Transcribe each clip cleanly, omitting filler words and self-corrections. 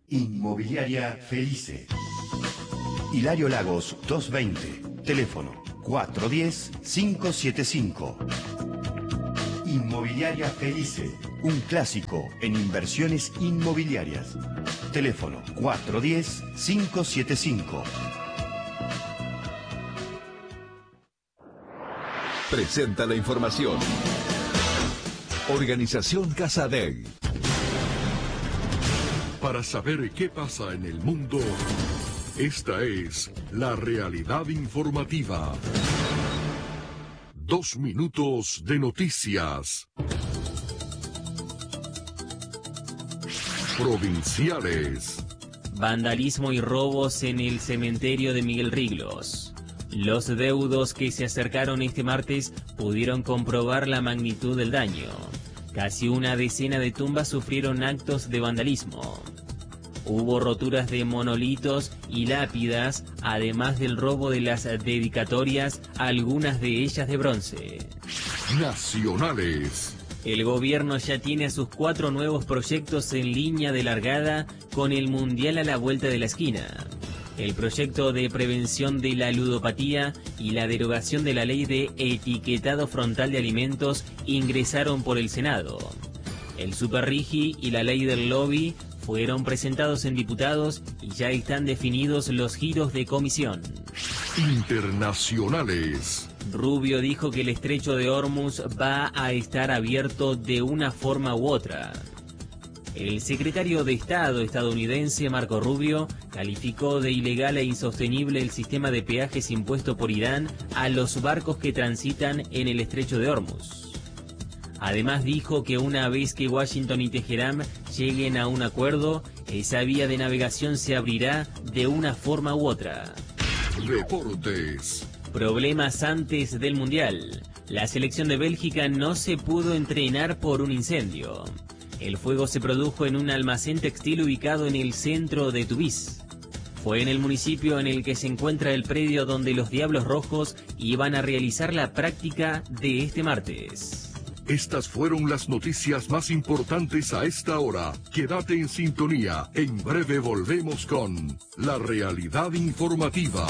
Inmobiliaria Felice. Hilario Lagos 220. Teléfono 410-575. Inmobiliaria Felice. Un clásico en inversiones inmobiliarias. Teléfono 410-575. Presenta la información. Organización Casadei. Para saber qué pasa en el mundo, esta es la realidad informativa. 2 minutos de noticias. Provinciales. Vandalismo y robos en el cementerio de Miguel Riglos. Los deudos que se acercaron este martes pudieron comprobar la magnitud del daño. Casi una decena de tumbas sufrieron actos de vandalismo. Hubo roturas de monolitos y lápidas, además del robo de las dedicatorias, algunas de ellas de bronce. Nacionales. El gobierno ya tiene a sus 4 nuevos proyectos en línea de largada con el Mundial a la vuelta de la esquina. El proyecto de prevención de la ludopatía y la derogación de la ley de etiquetado frontal de alimentos ingresaron por el Senado. El Superrigi y la ley del lobby fueron presentados en diputados y ya están definidos los giros de comisión. Internacionales. Rubio dijo que el estrecho de Hormuz va a estar abierto de una forma u otra. El secretario de Estado estadounidense Marco Rubio calificó de ilegal e insostenible el sistema de peajes impuesto por Irán a los barcos que transitan en el estrecho de Hormuz. Además dijo que una vez que Washington y Teherán lleguen a un acuerdo, esa vía de navegación se abrirá de una forma u otra. Deportes. Problemas antes del Mundial. La selección de Bélgica no se pudo entrenar por un incendio. El fuego se produjo en un almacén textil ubicado en el centro de Tubize. Fue en el municipio en el que se encuentra el predio donde los Diablos Rojos iban a realizar la práctica de este martes. Estas fueron las noticias más importantes a esta hora. Quédate en sintonía. En breve volvemos con la realidad informativa.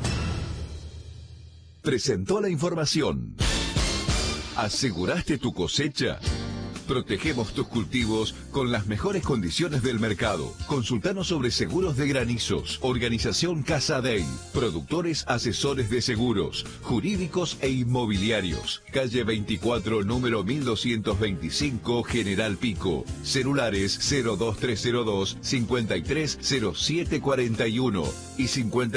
Presentó la información. ¿Aseguraste tu cosecha? Protegemos tus cultivos con las mejores condiciones del mercado. Consultanos sobre seguros de granizos. Organización Casadei. Productores asesores de seguros, jurídicos e inmobiliarios. Calle 24, número 1225, General Pico. Celulares 02302 530741 y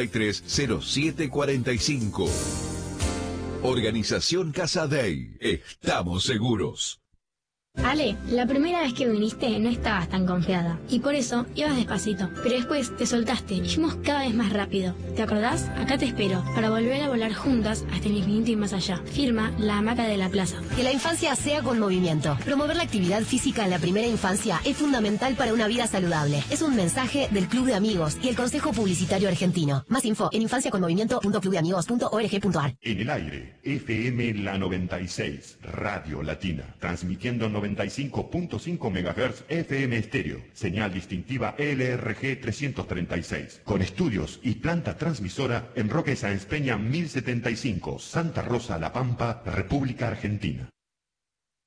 530745. Organización Casadei. Estamos seguros. Ale, la primera vez que viniste no estabas tan confiada y por eso ibas despacito, pero después te soltaste y fuimos cada vez más rápido. ¿Te acordás? Acá te espero para volver a volar juntas hasta el infinito y más allá. Firma La Hamaca de la Plaza. Que la infancia sea con movimiento. Promover la actividad física en la primera infancia es fundamental para una vida saludable. Es un mensaje del Club de Amigos y el Consejo Publicitario Argentino. Más info en infanciaconmovimiento.clubdeamigos.org.ar. En el aire, FM La 96, Radio Latina, transmitiendo 95.5 MHz FM estéreo, señal distintiva LRG 336, con estudios y planta transmisora en Roque Sáenz Peña 1075, Santa Rosa, La Pampa, República Argentina.